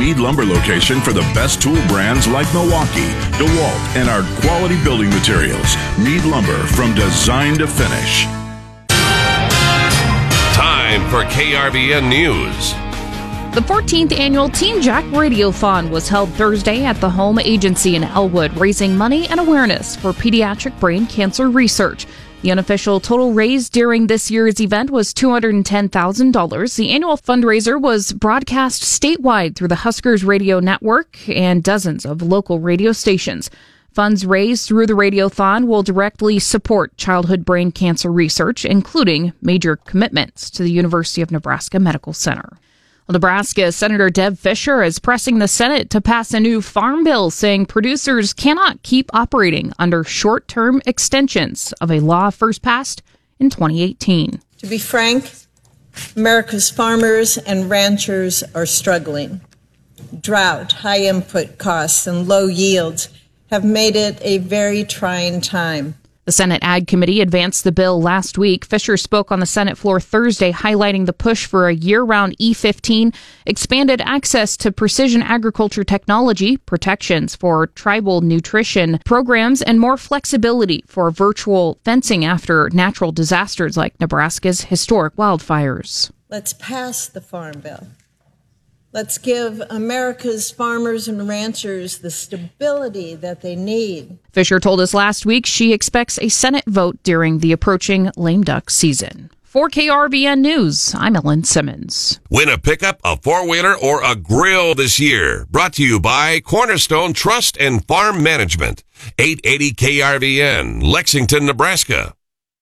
Mead Lumber location for the best tool brands like Milwaukee, DeWalt, and our quality building materials. Mead Lumber, from design to finish. Time for KRVN News. The 14th annual Team Jack Radiothon was held Thursday at the Home Agency in Elwood, raising money and awareness for pediatric brain cancer research. The unofficial total raised during this year's event was $210,000. The annual fundraiser was broadcast statewide through the Huskers Radio Network and dozens of local radio stations. Funds raised through the Radiothon will directly support childhood brain cancer research, including major commitments to the University of Nebraska Medical Center. Nebraska Senator Deb Fischer is pressing the Senate to pass a new farm bill, saying producers cannot keep operating under short-term extensions of a law first passed in 2018. To be frank, America's farmers and ranchers are struggling. Drought, high input costs, and low yields have made it a very trying time. The Senate Ag Committee advanced the bill last week. Fischer spoke on the Senate floor Thursday, highlighting the push for a year-round E15, expanded access to precision agriculture technology, protections for tribal nutrition programs, and more flexibility for virtual fencing after natural disasters like Nebraska's historic wildfires. Let's pass the Farm Bill. Let's give America's farmers and ranchers the stability that they need. Fischer told us last week she expects a Senate vote during the approaching lame duck season. For KRVN News, I'm Ellen Simmons. Win a pickup, a four-wheeler, or a grill this year. Brought to you by Cornerstone Trust and Farm Management. 880 KRVN, Lexington, Nebraska.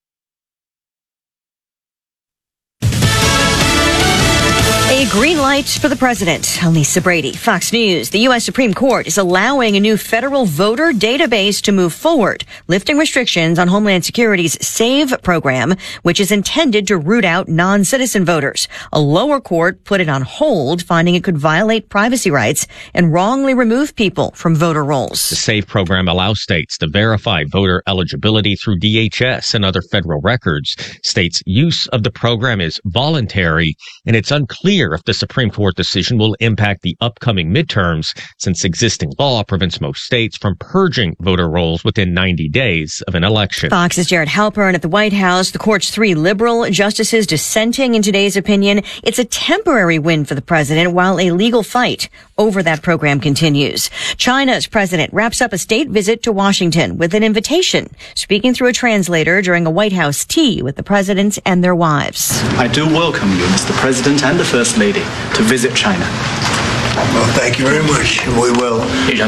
A green light for the president. Lisa Brady, Fox News. The U.S. Supreme Court is allowing a new federal voter database to move forward, lifting restrictions on Homeland Security's SAVE program, which is intended to root out non-citizen voters. A lower court put it on hold, finding it could violate privacy rights and wrongly remove people from voter rolls. The SAVE program allows states to verify voter eligibility through DHS and other federal records. States' use of the program is voluntary, and it's unclear if the Supreme Court decision will impact the upcoming midterms, since existing law prevents most states from purging voter rolls within 90 days of an election. Fox's Jared Halpern at the White House. The court's 3 liberal justices dissenting in today's opinion. It's a temporary win for the president while a legal fight over that program continues. China's president wraps up a state visit to Washington with an invitation, speaking through a translator during a White House tea with the president and their wives. I do welcome you, Mr. President and the First Lady, to visit China. Well, thank you very much. We will.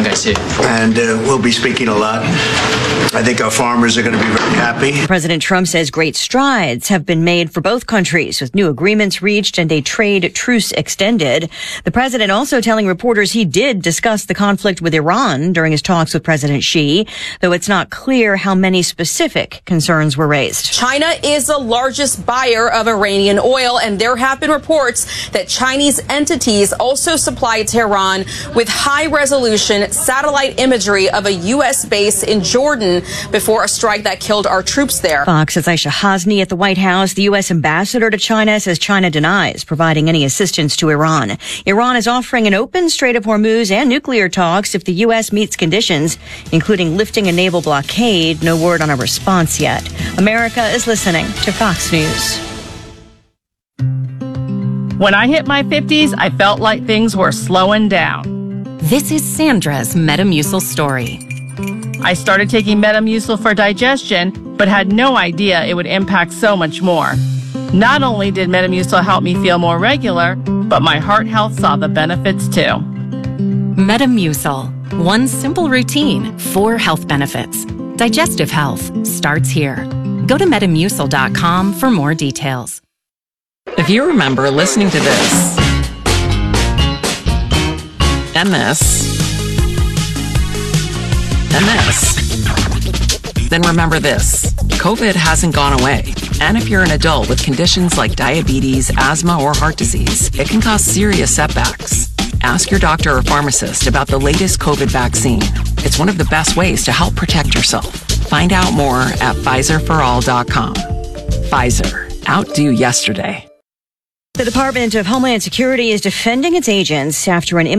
And we'll be speaking a lot. I think our farmers are going to be very happy. President Trump says great strides have been made for both countries, with new agreements reached and a trade truce extended. The president also telling reporters he did discuss the conflict with Iran during his talks with President Xi, though it's not clear how many specific concerns were raised. China is the largest buyer of Iranian oil, and there have been reports that Chinese entities also supply Tehran with high-resolution satellite imagery of a U.S. base in Jordan before a strike that killed our troops there. Fox's Aisha Hasni at the White House. The U.S. ambassador to China says China denies providing any assistance to Iran. Iran is offering an open Strait of Hormuz and nuclear talks if the U.S. meets conditions, including lifting a naval blockade. No word on a response yet. America is listening to Fox News. When I hit my 50s, I felt like things were slowing down. This is Sandra's Metamucil story. I started taking Metamucil for digestion, but had no idea it would impact so much more. Not only did Metamucil help me feel more regular, but my heart health saw the benefits too. Metamucil. One simple routine, 4 health benefits. Digestive health starts here. Go to Metamucil.com for more details. If you remember listening to this, MS, then remember this. COVID hasn't gone away. And if you're an adult with conditions like diabetes, asthma, or heart disease, it can cause serious setbacks. Ask your doctor or pharmacist about the latest COVID vaccine. It's one of the best ways to help protect yourself. Find out more at PfizerForAll.com. Pfizer. Outdo yesterday. The Department of Homeland Security is defending its agents after an